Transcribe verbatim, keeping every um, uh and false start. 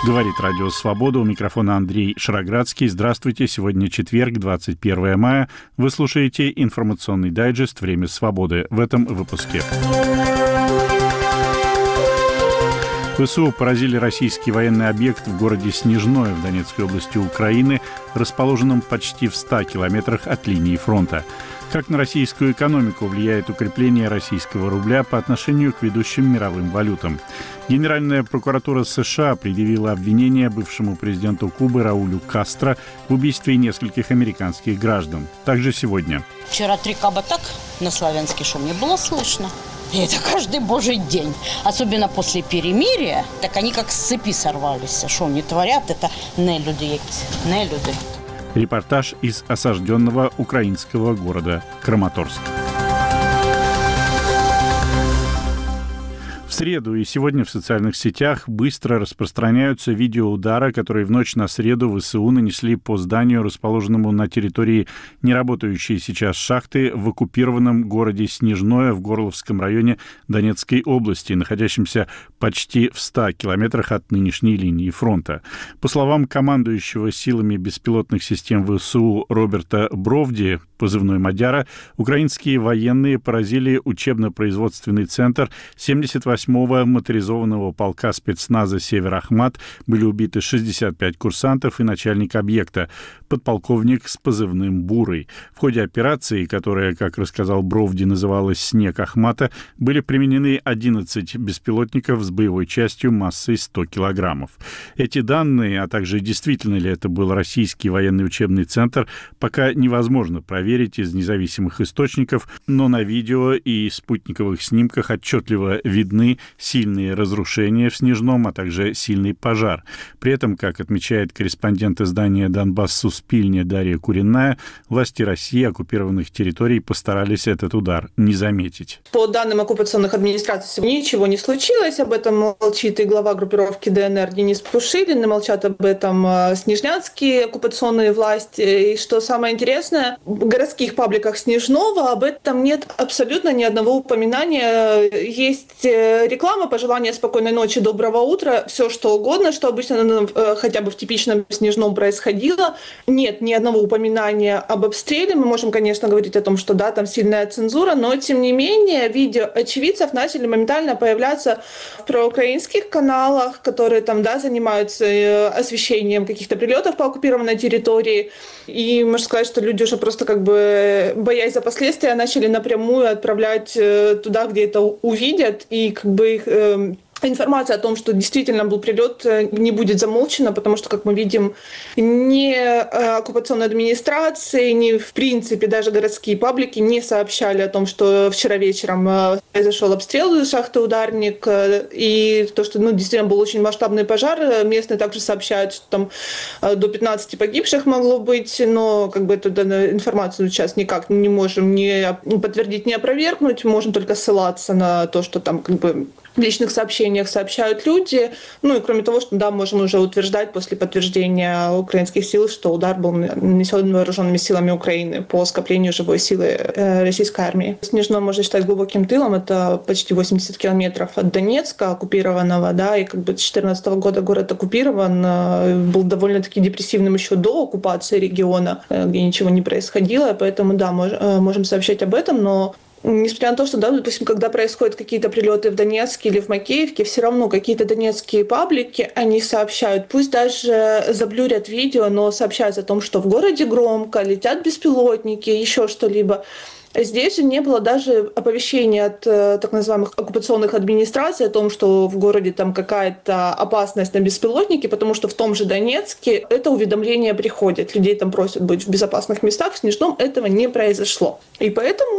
Говорит Радио Свобода. У микрофона Андрей Шароградский. Здравствуйте. Сегодня четверг, двадцать первое мая. Вы слушаете информационный дайджест «Время свободы». В этом выпуске. ВСУ поразили российский военный объект в городе Снежное в Донецкой области Украины, расположенном почти в ста километрах от линии фронта. Как на российскую экономику влияет укрепление российского рубля по отношению к ведущим мировым валютам? Генеральная прокуратура США предъявила обвинение бывшему президенту Кубы Раулю Кастро в убийстве нескольких американских граждан. Также сегодня. Вчера три каба так на славянский шум не было слышно. И это каждый божий день. Особенно после перемирия, так они как с цепи сорвались. Что они творят, это не люди, не люди. Репортаж из осажденного украинского города Краматорск. В среду и сегодня в социальных сетях быстро распространяются видео удара, которые в ночь на среду ВСУ нанесли по зданию, расположенному на территории неработающей сейчас шахты в оккупированном городе Снежное в Горловском районе Донецкой области, находящемся почти в ста километрах от нынешней линии фронта. По словам командующего силами беспилотных систем ВСУ Роберта Бровди, позывной «Мадяра», украинские военные поразили учебно-производственный центр семьдесят восьмого моторизованного полка спецназа «Север-Ахмат». Были убиты шестьдесят пять курсантов и начальник объекта, подполковник с позывным «Бурый». В ходе операции, которая, как рассказал Бровди, называлась «Снег Ахмата», были применены одиннадцать беспилотников с боевой частью массой сто килограммов. Эти данные, а также действительно ли это был российский военный учебный центр, пока невозможно проверить из независимых источников, но на видео и спутниковых снимках отчетливо видны сильные разрушения в Снежном, а также сильный пожар. При этом, как отмечает корреспондент издания «Донбасс Суспильне» Дарья Куриная, власти России оккупированных территорий постарались этот удар не заметить. По данным оккупационных администраций, ничего не случилось. Об этом молчит и глава группировки ДНР Денис Пушилин, и молчат об этом снежнянские оккупационные власти. И что самое интересное, в городских пабликах Снежного об этом нет абсолютно ни одного упоминания. Есть реклама, пожелания спокойной ночи, доброго утра, все что угодно, что обычно хотя бы в типичном Снежном происходило. Нет ни одного упоминания об обстреле. Мы можем, конечно, говорить о том, что да, там сильная цензура, но тем не менее видео очевидцев начали моментально появляться в проукраинских каналах, которые там, да, занимаются освещением каких-то прилетов по оккупированной территории. И можно сказать, что люди уже просто как бы, боясь за последствия, начали напрямую отправлять туда, где это увидят, и как бы их э, информация о том, что действительно был прилет, не будет замолчена, потому что, как мы видим, ни оккупационные администрации, ни в принципе даже городские паблики не сообщали о том, что вчера вечером произошел обстрел шахты «Ударник», и то, что ну, действительно был очень масштабный пожар. Местные также сообщают, что там до пятнадцати погибших могло быть, но как бы эту информацию сейчас никак не можем ни подтвердить, ни опровергнуть, можем только ссылаться на то, что там как бы в личных сообщениях сообщают люди. Ну и кроме того, что да, можем уже утверждать после подтверждения украинских сил, что удар был нанесен вооруженными силами Украины по скоплению живой силы э, российской армии. Снежное можно считать глубоким тылом. Это почти восемьдесят километров от Донецка, оккупированного, да, и как бы с две тысячи четырнадцатого года город оккупирован, э, был довольно-таки депрессивным еще до оккупации региона, э, где ничего не происходило, поэтому да, мож, э, можем сообщать об этом, но несмотря на то, что, да, допустим, когда происходят какие-то прилеты в Донецке или в Макеевке, все равно какие-то донецкие паблики, они сообщают, пусть даже заблюрят видео, но сообщают о том, что в городе громко, летят беспилотники, еще что-либо. Здесь же не было даже оповещения от так называемых оккупационных администраций о том, что в городе там какая-то опасность на беспилотнике, потому что в том же Донецке это уведомление приходит. Людей там просят быть в безопасных местах, в Снежном этого не произошло. И поэтому